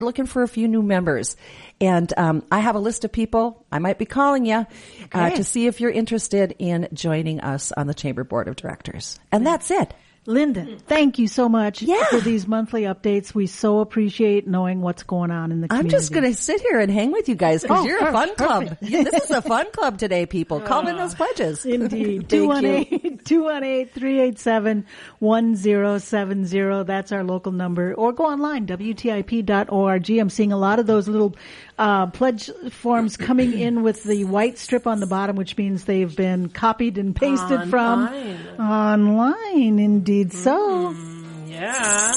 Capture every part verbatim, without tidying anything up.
looking for a few new members. And um, I have a list of people. I might be calling you okay. uh, to see if you're interested in joining us on the Chamber Board of Directors. And that's it. Linda, thank you so much yeah. for these monthly updates. We so appreciate knowing what's going on in the community. I'm just going to sit here and hang with you guys because oh, you're a fun club. Yeah, this is a fun club today, people. Call in those pledges. Indeed. two one eight, two one eight, three eight seven, one zero seven zero. That's our local number. Or go online, W T I P dot org. I'm seeing a lot of those little uh pledge forms coming in with the white strip on the bottom, which means they've been copied and pasted online. from online. Indeed. So, mm, yeah.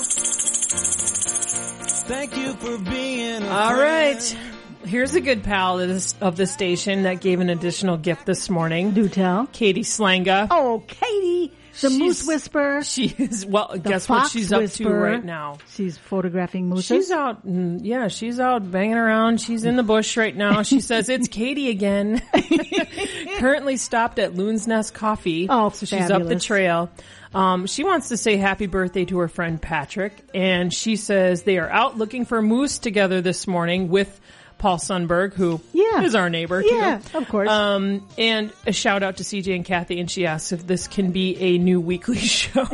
Thank you for being a All friend. right. Here's a good pal of, this, of the station that gave an additional gift this morning. do tell. Katie Slanga. Oh, Katie, the She's- moose whisperer. She is, well, The guess what fox she's up to whisperer. right now? She's photographing mooses. She's out, mm, yeah, she's out banging around. She's in the bush right now. She says, it's Katie again. Currently stopped at Loon's Nest Coffee. Oh, so she's up the fabulous. trail. Um, she wants to say happy birthday to her friend Patrick. And she says they are out looking for moose together this morning with Paul Sundberg, who Yeah. is our neighbor, Yeah, too. of course. Um, and a shout out to C J and Kathy, and she asks if this can be a new weekly show.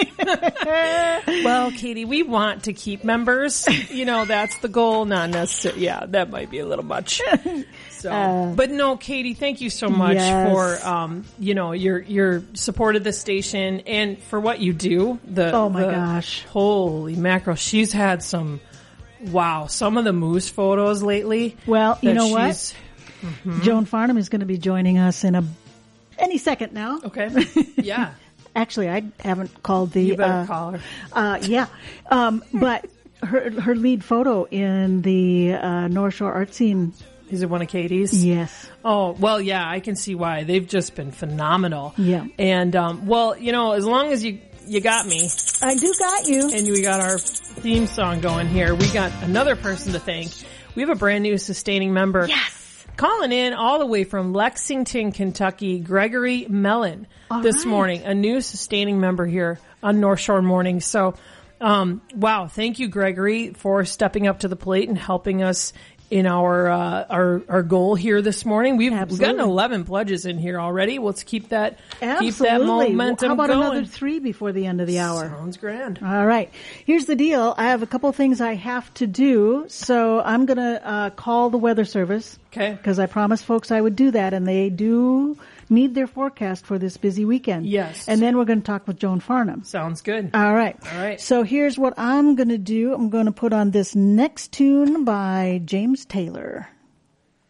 Well, Katie, we want to keep members. You know, that's the goal, not necessarily. Yeah, that might be a little much. So, Uh, but no, Katie, thank you so much yes. for, um, you know, your, your support of the station and for what you do. The, Oh, my the- gosh. Holy mackerel. She's had some, wow, some of the moose photos lately. Well, you that know what? she's- Joan Farnham is going to be joining us in a any second now. Okay. Yeah. Actually, I haven't called the. You better uh, call her. Uh, yeah, um, but her her lead photo in the uh, North Shore art scene. Is it one of Katie's? Yes. Oh, well, yeah, I can see why. They've just been phenomenal. Yeah. And, um, well, you know, as long as you, you got me I do got you. and we got our theme song going here, we got another person to thank. We have a brand new sustaining member. Yes. Calling in all the way from Lexington, Kentucky, Gregory Mellon All this right. morning, a new sustaining member here on North Shore Morning. So, um, wow, thank you, Gregory, for stepping up to the plate and helping us in our, uh, our, our goal here this morning. We've, we've Absolutely. gotten eleven pledges in here already. Let's keep that, Absolutely. keep that momentum How about going. another three before the end of the hour? Sounds grand. All right. Here's the deal. I have a couple things I have to do, so I'm going to uh, call the weather service. Okay. Because I promised folks I would do that, and they do need their forecast for this busy weekend. Yes. And then we're going to talk with Joan Farnham. Sounds good. All right. All right. So here's what I'm going to do. I'm going to put on this next tune by James Taylor.